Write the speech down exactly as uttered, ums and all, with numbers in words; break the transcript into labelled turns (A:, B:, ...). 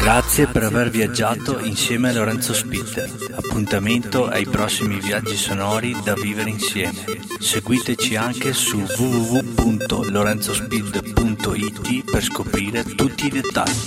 A: Grazie per aver viaggiato insieme a Lorenzo Speed. Appuntamento ai prossimi viaggi sonori da vivere insieme. Seguiteci anche su w w w punto lorenzospeed punto i t per scoprire tutti i dettagli.